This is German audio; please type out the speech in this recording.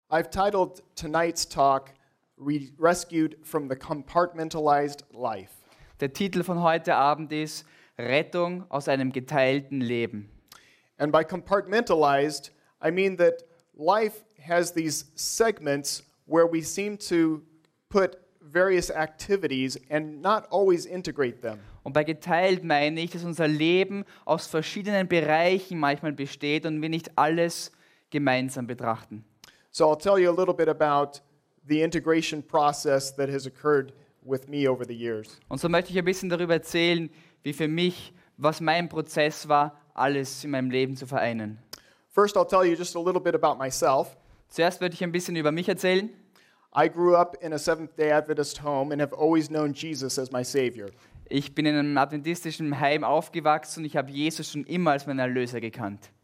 I've titled tonight's talk, Rescued from the Compartmentalized Life. Der Titel von heute Abend ist Rettung aus einem geteilten Leben. And by compartmentalized, I mean that life has these segments where we seem to put various activities and not always integrate them. Und bei geteilt meine ich, dass unser Leben aus verschiedenen Bereichen manchmal besteht und wir nicht alles gemeinsam betrachten. So I'll tell you a little bit about the integration process that has occurred with me over the years. Und so möchte ich ein bisschen darüber erzählen, wie für mich, was mein Prozess war, alles in meinem Leben zu vereinen. First, I'll tell you just a little bit about myself. Zuerst werde ich ein bisschen über mich erzählen. I grew up in a Seventh-day Adventist home and have always known Jesus as my Savior. Ich bin in einem adventistischen Heim aufgewachsen und ich habe Jesus schon immer als meinen Erlöser gekannt.